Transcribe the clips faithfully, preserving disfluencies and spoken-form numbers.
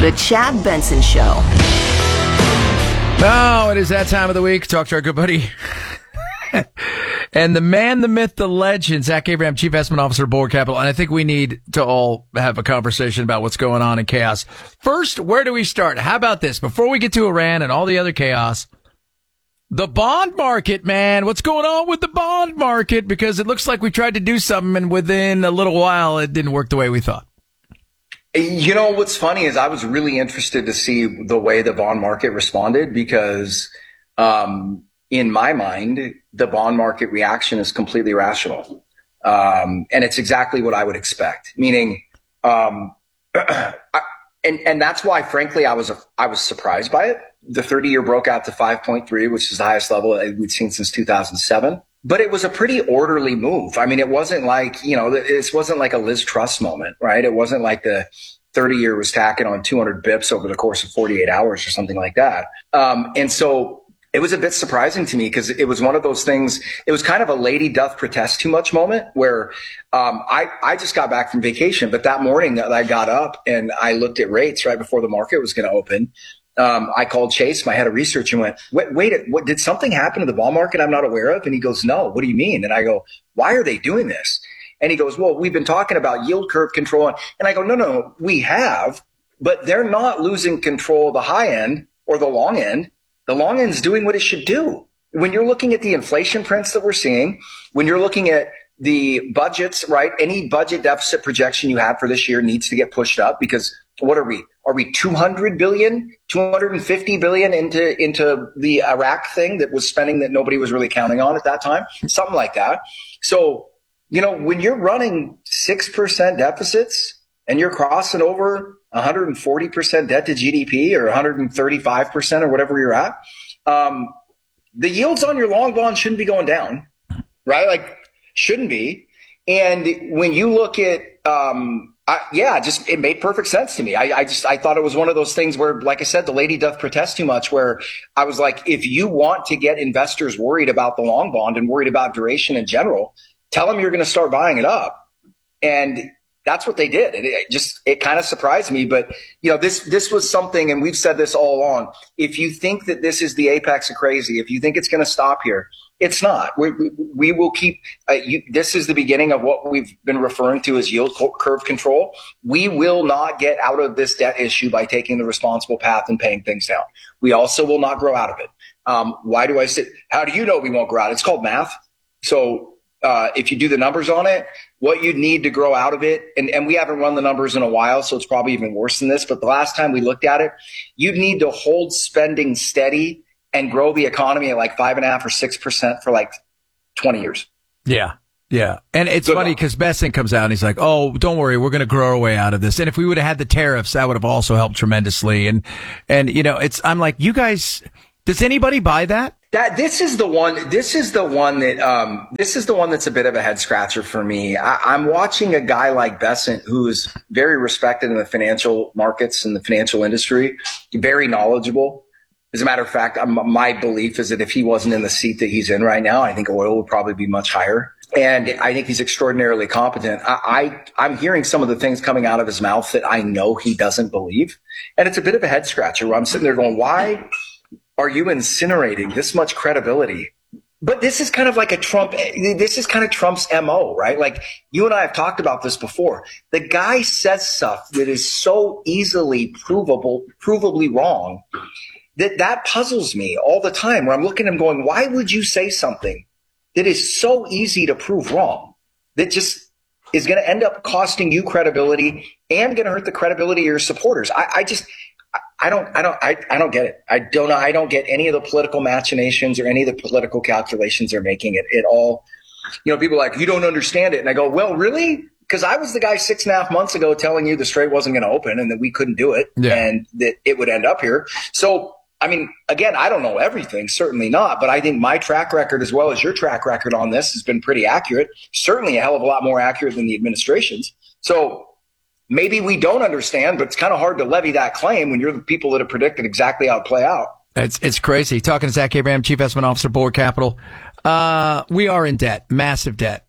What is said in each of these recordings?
The Chad Benson Show. Oh, it is that time of the week. Talk to our good buddy. And the man, the myth, the legend, Zach Abraham, Chief Investment Officer, Board Capital. And I think we need to all have a conversation about what's going on in chaos. First, where do we start? How about this? Before we get to Iran and all the other chaos, the bond market, man. What's going on with the bond market? Because it looks like we tried to do something, and within a little while, it didn't work the way we thought. You know, what's funny is I was really interested to see the way the bond market responded because, um, in my mind, the bond market reaction is completely rational. Um, and it's exactly what I would expect, meaning, um, I, and, and that's why, frankly, I was, I was surprised by it. The thirty year broke out to five point three, which is the highest level we've seen since two thousand seven. But it was a pretty orderly move. I mean, it wasn't like, you know, this wasn't like a Liz Truss moment, right? It wasn't like the thirty year was tacking on two hundred bips over the course of forty-eight hours or something like that. Um, and so it was a bit surprising to me because it was one of those things. It was kind of a lady doth protest too much moment where um, I, I just got back from vacation. But that morning that I got up and I looked at rates right before the market was going to open. Um, I called Chase, my head of research, and went, wait, wait, what, did something happen to the bond market I'm not aware of? And he goes, no, what do you mean? And I go, why are they doing this? And he goes, well, we've been talking about yield curve control. And I go, no, no, we have, but they're not losing control of the high end or the long end. The long end's doing what it should do. When you're looking at the inflation prints that we're seeing, when you're looking at the budgets, right? Any budget deficit projection you have for this year needs to get pushed up because what are we? Are we two hundred billion, two hundred fifty billion into, into the Iraq thing that was spending that nobody was really counting on at that time? Something like that. So, you know, when you're running six percent deficits and you're crossing over one hundred forty percent debt to G D P or one hundred thirty-five percent or whatever you're at, um, the yields on your long bond shouldn't be going down, right? Like, shouldn't be. And when you look at, um, I, yeah, just it made perfect sense to me. I, I just I thought it was one of those things where, like I said, the lady doth protest too much. Where I was like, if you want to get investors worried about the long bond and worried about duration in general, tell them you're going to start buying it up. And that's what they did. It, it just it kind of surprised me. But you know, this this was something, and we've said this all along. If you think that this is the apex of crazy, if you think it's going to stop here, it's not. We, we, we will keep, uh, you, this is the beginning of what we've been referring to as yield curve control. We will not get out of this debt issue by taking the responsible path and paying things down. We also will not grow out of it. Um, why do I say, how do you know we won't grow out? It's called math. So uh, if you do the numbers on it, what you need to grow out of it, and, and we haven't run the numbers in a while, so it's probably even worse than this, but the last time we looked at it, you'd need to hold spending steady and grow the economy at like five and a half or six percent for like twenty years. Yeah. Yeah. And it's Good funny because Bessent comes out and he's like, oh, don't worry, we're going to grow our way out of this. And if we would have had the tariffs, that would have also helped tremendously. And, and, you know, it's, I'm like, you guys, does anybody buy that? That this is the one, this is the one that, um, this is the one that's a bit of a head scratcher for me. I, I'm watching a guy like Bessent, who's very respected in the financial markets and the financial industry, very knowledgeable. As a matter of fact, my belief is that if he wasn't in the seat that he's in right now, I think oil would probably be much higher. And I think he's extraordinarily competent. I, I, I'm hearing some of the things coming out of his mouth that I know he doesn't believe. And it's a bit of a head scratcher where I'm sitting there going, why are you incinerating this much credibility? But this is kind of like a Trump, this is kind of Trump's M O, right? Like you and I have talked about this before. The guy says stuff that is so easily provable, provably wrong. That that puzzles me all the time where I'm looking at him going, why would you say something that is so easy to prove wrong that just is going to end up costing you credibility and going to hurt the credibility of your supporters? I, I just, I don't, I don't, I, I don't get it. I don't know. I don't get any of the political machinations or any of the political calculations they're making it, it all. You know, people are like, you don't understand it. And I go, well, really? Because I was the guy six and a half months ago telling you the Strait wasn't going to open and that we couldn't do it yeah. and that it would end up here. So, I mean, again, I don't know everything, certainly not, but I think my track record as well as your track record on this has been pretty accurate, certainly a hell of a lot more accurate than the administration's. So maybe we don't understand, but it's kind of hard to levy that claim when you're the people that have predicted exactly how it play out. It's it's crazy. Talking to Zach Abraham, Chief Investment Officer, Board Capital. Uh, we are in debt, massive debt.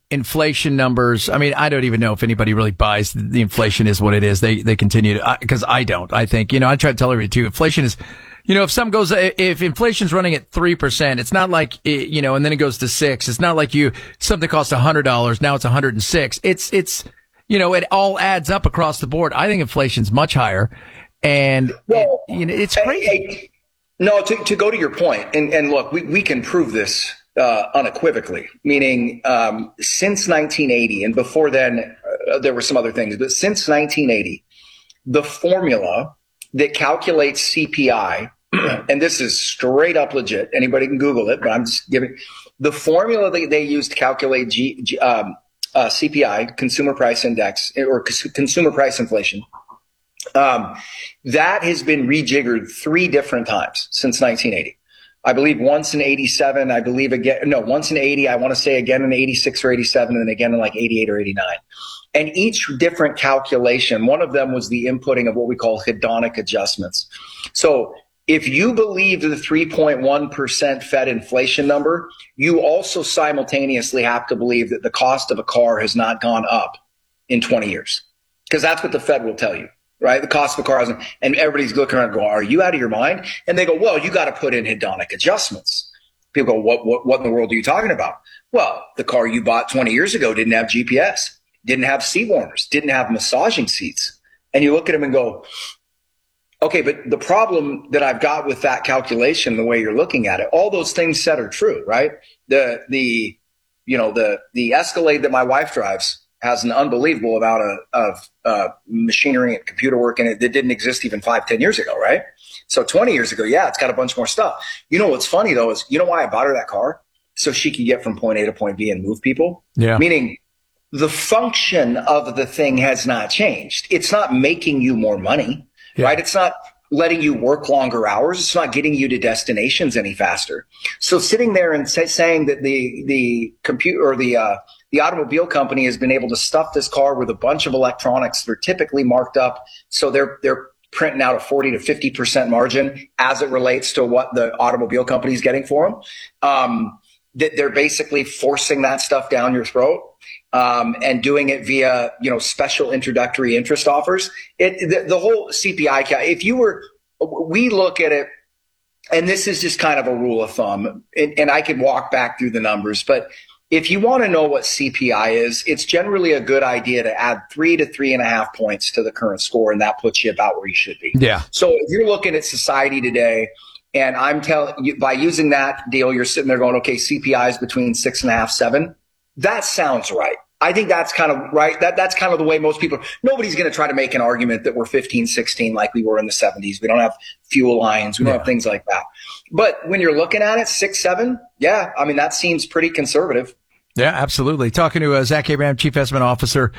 inflation numbers. I mean, I don't even know if anybody really buys the inflation is what it is. They, they continue to, because I, I don't. I think, you know, I try to tell everybody too, inflation is, you know, if some goes, if inflation's running at three percent, it's not like, it, you know, and then it goes to six. It's not like you, something costs one hundred dollars. Now it's one hundred six. It's, it's, you know, it all adds up across the board. I think inflation's much higher. And, well, it, you know, it's crazy. Hey, hey, no, to, to go to your point, and, and look, we, we can prove this uh, unequivocally, meaning um, since nineteen eighty, and before then, uh, there were some other things, but since nineteen eighty, the formula that calculates C P I, and this is straight up legit, anybody can Google it, but I'm just giving the formula that they use to calculate G, G, um, uh, C P I, Consumer Price Index, or Consumer Price Inflation. Um, that has been rejiggered three different times since nineteen eighty. I believe once in eighty-seven, I believe again, no, once in eighty, I want to say again in eighty-six or eighty-seven, and again in like eighty-eight or eighty-nine. And each different calculation, one of them was the inputting of what we call hedonic adjustments. So if you believe the three point one percent Fed inflation number, you also simultaneously have to believe that the cost of a car has not gone up in twenty years, because that's what the Fed will tell you. Right? The cost of a car hasn't, and everybody's looking around going, are you out of your mind? And they go, well, you got to put in hedonic adjustments. People go, what, what, what in the world are you talking about? Well, the car you bought twenty years ago didn't have G P S, didn't have seat warmers, didn't have massaging seats. And you look at them and go, okay, but the problem that I've got with that calculation, the way you're looking at it, all those things said are true, right? The, the, you know, the, the Escalade that my wife drives has an unbelievable amount of, of uh, machinery and computer work in it that didn't exist even five, ten years ago, right? So twenty years ago, yeah, it's got a bunch more stuff. You know what's funny, though, is you know why I bought her that car? So she could get from point A to point B and move people. Yeah. Meaning the function of the thing has not changed. It's not making you more money, yeah. right? It's not letting you work longer hours. It's not getting you to destinations any faster. So sitting there and say, saying that the the computer or the uh, the automobile company has been able to stuff this car with a bunch of electronics that are typically marked up, so they're they're printing out a forty to fifty percent margin as it relates to what the automobile company is getting for them. Um, that they're basically forcing that stuff down your throat. Um, and doing it via, you know, special introductory interest offers. It, the, the whole C P I, if you were, we look at it, and this is just kind of a rule of thumb, and, and I could walk back through the numbers, but if you want to know what C P I is, it's generally a good idea to add three to three and a half points to the current score, and that puts you about where you should be. Yeah. So if you're looking at society today, and I'm telling you, by using that deal, you're sitting there going, okay, C P I is between six and a half, seven. That sounds right. I think that's kind of right. That that's kind of the way most people, nobody's going to try to make an argument that we're fifteen, sixteen like we were in the seventies. We don't have fuel lines. We don't yeah. have things like that. But when you're looking at it, six, seven, yeah, I mean, that seems pretty conservative. Yeah, absolutely. Talking to uh, Zach Abraham, Chief Investment Officer.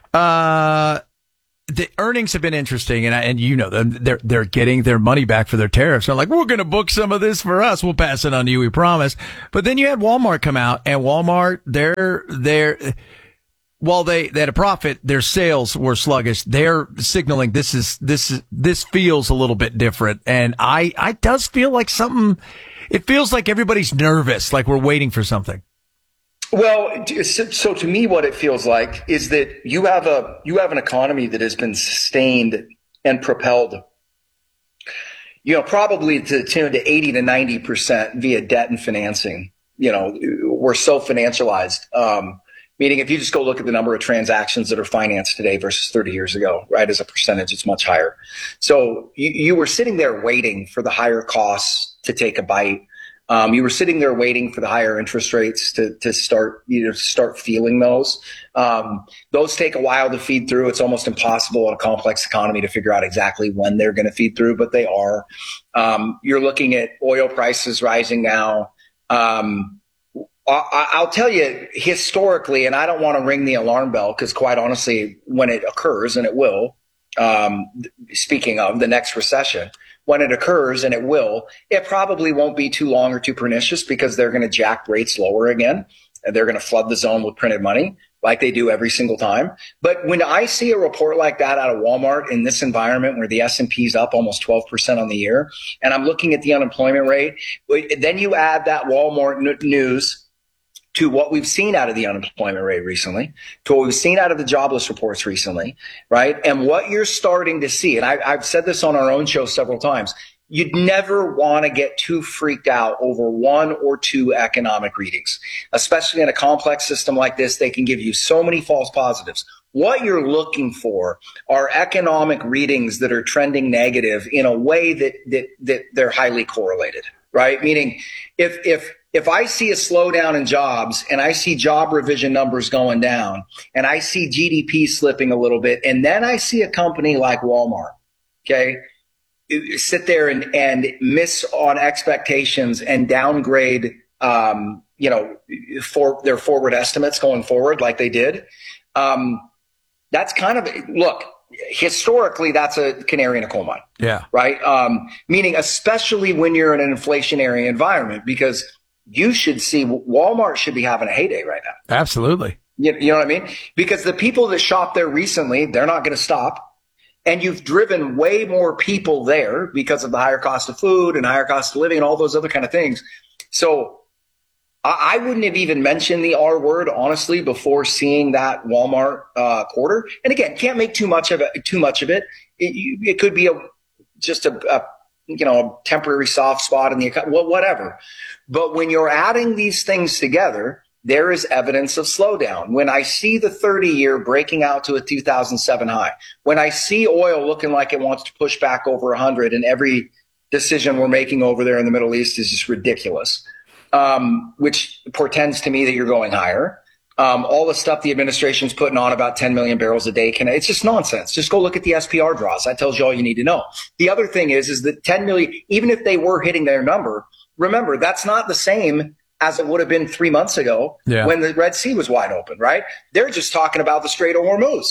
Uh, the earnings have been interesting, and I, and you know them. They're they're getting their money back for their tariffs. They're like, we're going to book some of this for us. We'll pass it on to you, we promise. But then you had Walmart come out, and Walmart, they're they're while they, they had a profit, their sales were sluggish. They're signaling this is this is this feels a little bit different, and I I does feel like something. It feels like everybody's nervous, like we're waiting for something. Well, so to me, what it feels like is that you have a you have an economy that has been sustained and propelled, you know, probably to the tune to eighty to ninety percent via debt and financing. You know, we're so financialized. Um, meaning, if you just go look at the number of transactions that are financed today versus thirty years ago, right, as a percentage, it's much higher. So you, you were sitting there waiting for the higher costs to take a bite. Um, you were sitting there waiting for the higher interest rates to, to start, you know, start feeling those. Um, those take a while to feed through. It's almost impossible in a complex economy to figure out exactly when they're going to feed through, but they are. Um, you're looking at oil prices rising now. Um, I, I'll tell you historically, and I don't want to ring the alarm bell because quite honestly, when it occurs, and it will, um, speaking of the next recession, when it occurs, and it will, it probably won't be too long or too pernicious because they're going to jack rates lower again. And they're going to flood the zone with printed money like they do every single time. But when I see a report like that out of Walmart in this environment where the S and P is up almost twelve percent on the year, and I'm looking at the unemployment rate, then you add that Walmart n- news to what we've seen out of the unemployment rate recently, to what we've seen out of the jobless reports recently, right? And what you're starting to see, and I, I've said this on our own show several times, you'd never want to get too freaked out over one or two economic readings, especially in a complex system like this. They can give you so many false positives. What you're looking for are economic readings that are trending negative in a way that that that they're highly correlated, right? Meaning, if if if I see a slowdown in jobs and I see job revision numbers going down and I see G D P slipping a little bit, and then I see a company like Walmart, okay, sit there and, and miss on expectations and downgrade, um, you know, for their forward estimates going forward like they did. Um, that's kind of, look, historically, that's a canary in a coal mine. Yeah. Right. Um, meaning, especially when you're in an inflationary environment, because you should see Walmart should be having a heyday right now. Absolutely. You, you know what I mean? Because the people that shopped there recently, they're not going to stop. And you've driven way more people there because of the higher cost of food and higher cost of living and all those other kind of things. So I, I wouldn't have even mentioned the R word, honestly, before seeing that Walmart uh, quarter. And again, can't make too much of it. Too much of it. It, it could be a just a, a you know a temporary soft spot in the economy, well, whatever. But when you're adding these things together, there is evidence of slowdown. When I see the thirty year breaking out to a two thousand seven high, when I see oil looking like it wants to push back over one hundred, and every decision we're making over there in the Middle East is just ridiculous, um, which portends to me that you're going higher. Um, all the stuff the administration's putting on about ten million barrels a day, can, it's just nonsense. Just go look at the S P R draws. That tells you all you need to know. The other thing is, is that ten million, even if they were hitting their number, remember, that's not the same as it would have been three months ago yeah. when the Red Sea was wide open, right? They're just talking about the Strait of Hormuz.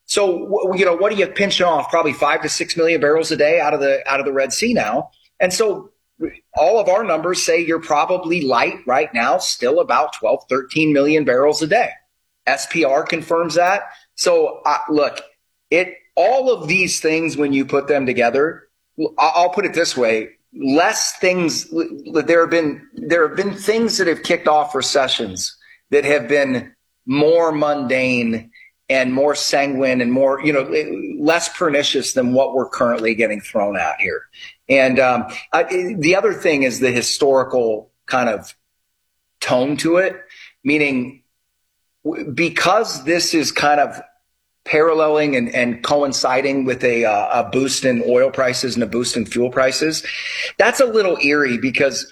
So, you know, what are you pinching off? Probably five to six million barrels a day out of the out of the Red Sea now. And so all of our numbers say you're probably light right now, still about twelve, thirteen million barrels a day. S P R confirms that. So uh, look, it all of these things, when you put them together, I'll put it this way. Less things, there have been, there have been things that have kicked off recessions that have been more mundane and more sanguine and more, you know, less pernicious than what we're currently getting thrown at here. And um, I, the other thing is the historical kind of tone to it, meaning because this is kind of paralleling and, and coinciding with a, uh, a boost in oil prices and a boost in fuel prices, that's a little eerie because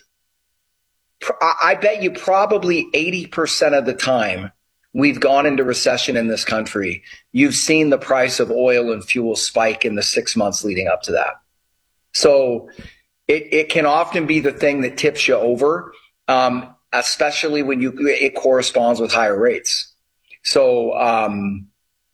pr- I bet you probably eighty percent of the time we've gone into recession in this country, you've seen the price of oil and fuel spike in the six months leading up to that. So it, it can often be the thing that tips you over, um, especially when you it corresponds with higher rates. So, um,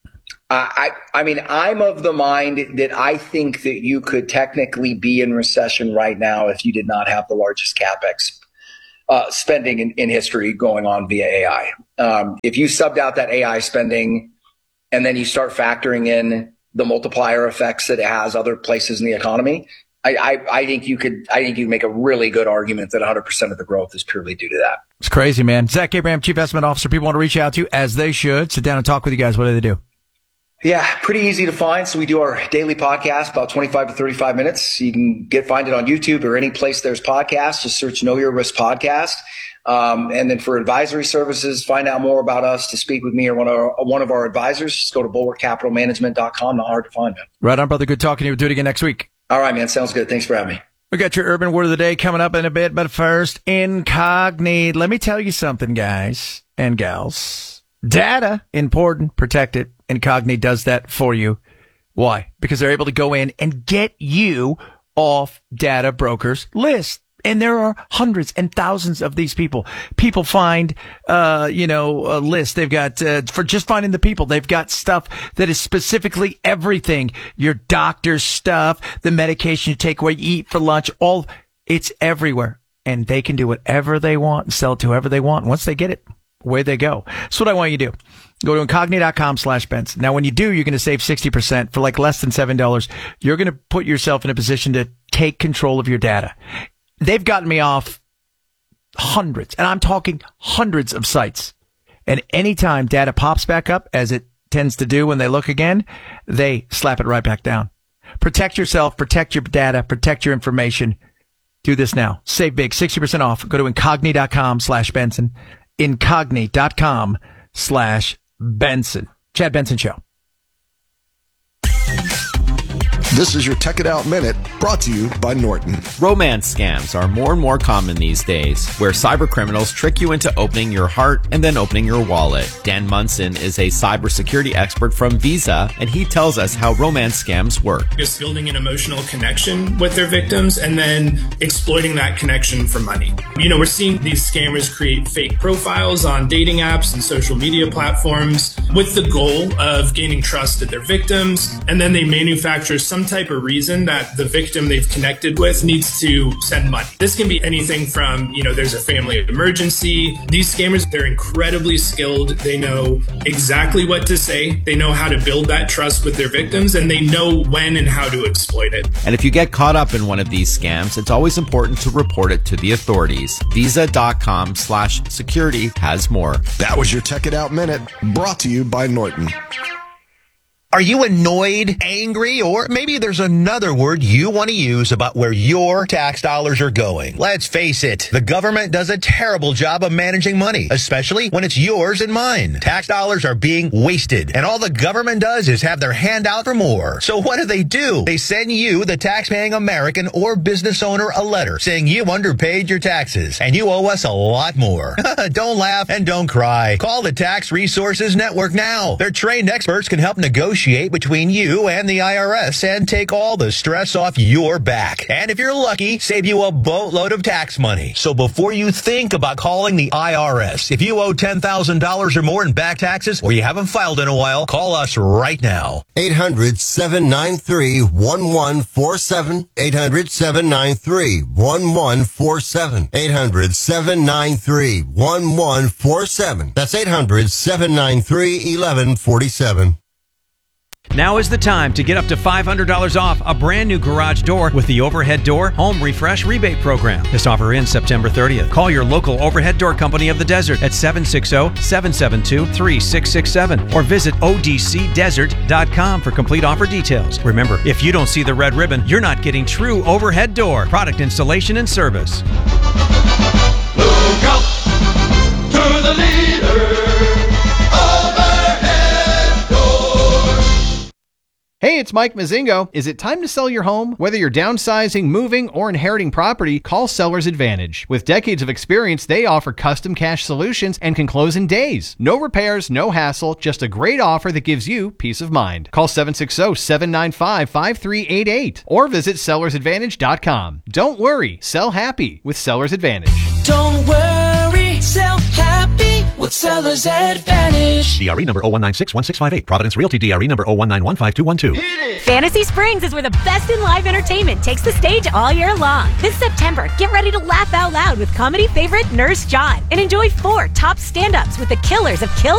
I, I mean, I'm of the mind that I think that you could technically be in recession right now if you did not have the largest CapEx uh, spending in, in history going on via A I. Um, if you subbed out that A I spending and then you start factoring in the multiplier effects that it has other places in the economy, I, I, I think you could I think you could make a really good argument that one hundred percent of the growth is purely due to that. It's crazy, man. Zach Abraham, Chief Investment Officer. People want to reach out to you, as they should. Sit down and talk with you guys. What do they do? Yeah, pretty easy to find. So we do our daily podcast, about twenty-five to thirty-five minutes. You can get find it on YouTube or any place there's podcasts. Just search Know Your Risk Podcast. Um, and then for advisory services, find out more about us, to speak with me or one of our, one of our advisors, just go to bulwark capital management dot com. Not hard to find, man. Right on, brother. Good talking to you. We'll do it again next week. All right, man. Sounds good. Thanks for having me. We got your urban word of the day coming up in a bit, but first, Incogni. Let me tell you something, guys and gals. Data, important, protect it. Incogni does that for you. Why? Because they're able to go in and get you off data brokers' list. And there are hundreds and thousands of these people. People find, uh, you know, a list. They've got, uh, for just finding the people, they've got stuff that is specifically everything. Your doctor's stuff, the medication you take, what you eat for lunch, all, it's everywhere. And they can do whatever they want and sell it to whoever they want. Once they get it, away they go. That's what I want you to do. Go to incogni.com slash Benz. Now, when you do, you're going to save sixty percent for like less than seven dollars. You're going to put yourself in a position to take control of your data. They've gotten me off hundreds, and I'm talking hundreds of sites. And anytime data pops back up, as it tends to do when they look again, they slap it right back down. Protect yourself, protect your data, protect your information. Do this now. Save big, sixty percent off. Go to incogni.com slash Benson. Incogni.com slash Benson. Chad Benson Show. This is your Tech It Out Minute, brought to you by Norton. Romance scams are more and more common these days, where cybercriminals trick you into opening your heart and then opening your wallet. Dan Munson is a cybersecurity expert from Visa, and he tells us how romance scams work. Just building an emotional connection with their victims and then exploiting that connection for money. You know, we're seeing these scammers create fake profiles on dating apps and social media platforms with the goal of gaining trust of their victims, and then they manufacture some type of reason that the victim they've connected with needs to send money. This can be anything from, you know, there's a family emergency. These scammers, they're incredibly skilled. They know exactly what to say. They know how to build that trust with their victims, and they know when and how to exploit it. And if you get caught up in one of these scams, it's always important to report it to the authorities. Visa.com slash security has more. That was your Tech It Out Minute, brought to you by Norton. Are you annoyed, angry, or maybe there's another word you want to use about where your tax dollars are going? Let's face it, the government does a terrible job of managing money, especially when it's yours and mine. Tax dollars are being wasted, and all the government does is have their hand out for more. So what do they do? They send you, the tax-paying American or business owner, a letter saying you underpaid your taxes, and you owe us a lot more. Don't laugh and don't cry. Call the Tax Resources Network now. Their trained experts can help negotiate between you and the I R S and take all the stress off your back. And if you're lucky, save you a boatload of tax money. So before you think about calling the I R S, if you owe ten thousand dollars or more in back taxes or you haven't filed in a while, call us right now. eight hundred, seven nine three, one one four seven. eight hundred, seven nine three, one one four seven. eight hundred, seven nine three, one one four seven. That's eight hundred, seven nine three, one one four seven. Now is the time to get up to five hundred dollars off a brand new garage door with the Overhead Door Home Refresh Rebate Program. This offer ends September thirtieth. Call your local Overhead Door Company of the Desert at seven six zero, seven seven two, three six six seven or visit O D C desert dot com for complete offer details. Remember, if you don't see the red ribbon, you're not getting true Overhead Door product installation and service. Look out to the leader. Hey, it's Mike Mazingo. Is it time to sell your home? Whether you're downsizing, moving, or inheriting property, call Seller's Advantage. With decades of experience, they offer custom cash solutions and can close in days. No repairs, no hassle, just a great offer that gives you peace of mind. Call seven six zero, seven nine five, five three eight eight or visit sellers advantage dot com. Don't worry, sell happy with Seller's Advantage. Don't worry, sell happy with Seller's Advantage. D R E number zero one nine six one six five eight. Providence Realty D R E number zero one nine one five two one two. Fantasy Springs is where the best in live entertainment takes the stage all year long. This September, get ready to laugh out loud with comedy favorite Nurse John and enjoy four top stand-ups with the killers of Kill